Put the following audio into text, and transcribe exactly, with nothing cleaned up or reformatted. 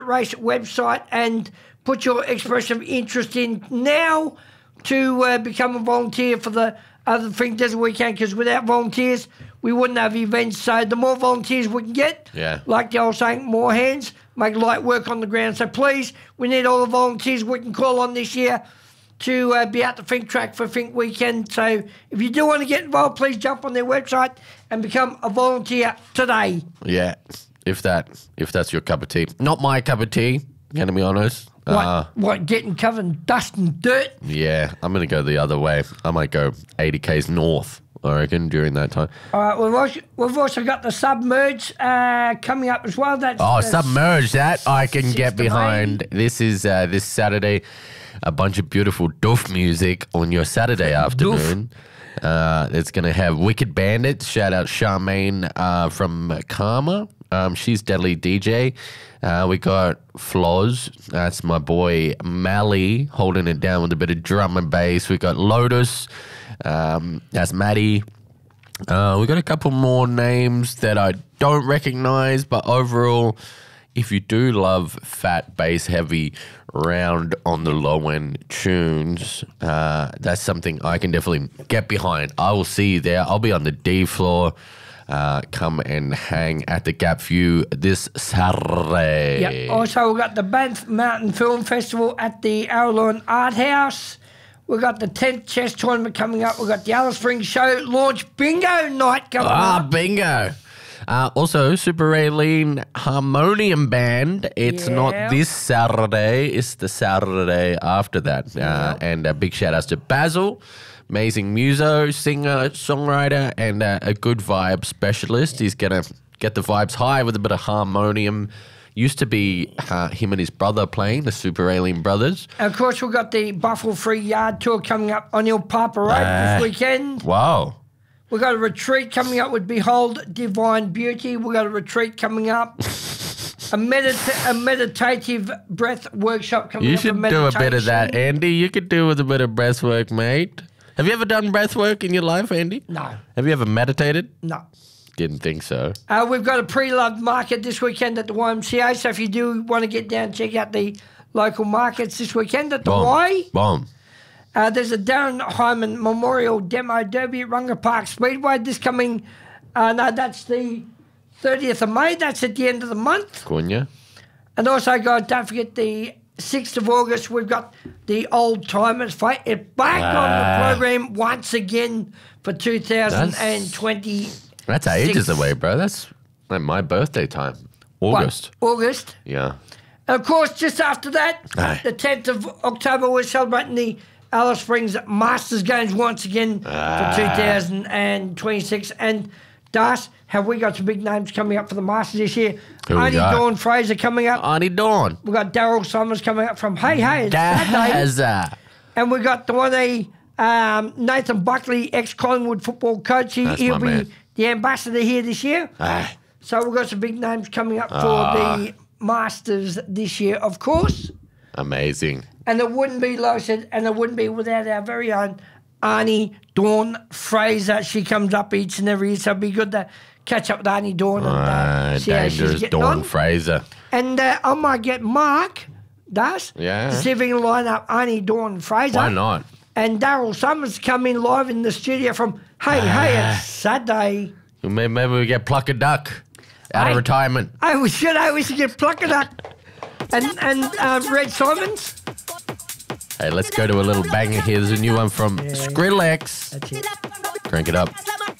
Race website and put your expression of interest in now to uh, become a volunteer for the other Finke Desert Weekend, because without volunteers, we wouldn't have events. So the more volunteers we can get, yeah. like the old saying, more hands, make light work on the ground. So please, we need all the volunteers we can call on this year to uh, be at the Finke track for Finke Weekend. So if you do want to get involved, please jump on their website and become a volunteer today. Yeah, if that if that's your cup of tea. Not my cup of tea, gonna be honest. What, Uh, what getting covered in dust and dirt? yeah, I'm going to go the other way. I might go eighty kays north, I reckon, during that time. All right, we've also, we've also got the Submerge uh, coming up as well. That's, Oh, that's Submerge, that I can sixth get of behind. This is uh, this Saturday, a bunch of beautiful doof music on your Saturday afternoon. Uh, it's going to have Wicked Bandits. Shout out Charmaine uh, from Karma. Um, she's Deadly D J. Uh, we got Floz. That's my boy Mally holding it down with a bit of drum and bass. We got Lotus. Um, that's Maddie. Uh, we got a couple more names that I don't recognize, but overall, if you do love fat, bass, heavy, round on the low end tunes, uh, that's something I can definitely get behind. I will see you there. I'll be on the D floor. Uh, come and hang at the Gap View this Saturday. Yeah. Also, we've got the Banff Mountain Film Festival at the Araluen Art House. We've got the tenth chess tournament coming up. We've got the Alice Springs Show launch bingo night coming ah, up. bingo. Uh, also, Super Raylene Harmonium Band. It's Yeah. not this Saturday. It's the Saturday after that. Uh, Yeah. And a big shout out to Basil. Amazing muso, singer, songwriter, and uh, a good vibe specialist. He's going to get the vibes high with a bit of harmonium. Used to be uh, him and his brother playing, the Super Alien Brothers. And of course, we've got the Buffalo Free Yard Tour coming up on Il Papa Road Uh, this weekend. Wow. We've got a retreat coming up with Behold Divine Beauty. We've got a retreat coming up. a, medita- a meditative breath workshop coming You up. should for do a bit of that, meditation. Andy. You could do with a bit of breath work, mate. Have you ever done breath work in your life, Andy? No, Have you ever meditated? no. Didn't think so. Uh, we've got a pre-loved market this weekend at the Y M C A, so if you do want to get down, check out the local markets this weekend at the Bomb. Y. Bomb. Uh, there's a Darren Hyman Memorial Demo Derby at Runga Park Speedway this coming, uh, no, that's the thirtieth of May. That's at the end of the month. Gunya. And also, guys, don't forget the sixth of August, we've got the Old Timers Fight. It's back Ah. on the program once again for two thousand twenty. That's ages away, bro. That's like my birthday time. August. What? August. Yeah. And of course, just after that, Aye. the tenth of October, we're celebrating the Alice Springs Masters Games once again Ah. for two thousand twenty-six. And Das, have we got some big names coming up for the Masters this year? Who we Only got? Dawn Fraser coming up. Auntie Dawn. We've got Daryl Summers coming up from Hey Hey. It's Saturday. Gaza. And we've got the one, a um, Nathan Buckley, ex-Collingwood football coach. He, That's he'll my be man. the ambassador here this year. Ah. So we've got some big names coming up for Ah. the Masters this year, of course. Amazing. And it wouldn't be, like I said, and it wouldn't be without our very own Arnie Dawn Fraser. She comes up each and every year, so it'd be good to catch up with Arnie Dawn and Ah, uh, see how she's dangerous getting Dawn on. Fraser. And uh, I might get Mark, does, Yeah. to see if he can line up Arnie Dawn Fraser. Why not? And Daryl Summers come in live in the studio from Hey Hey, it's Saturday. Maybe, maybe we get Pluck a Duck out Hey. of retirement. I we should, I we should get Pluck It Up. And, and um, Red Simons. Hey, let's go to a little banger here. There's a new one from Skrillex. That's it. Crank it up.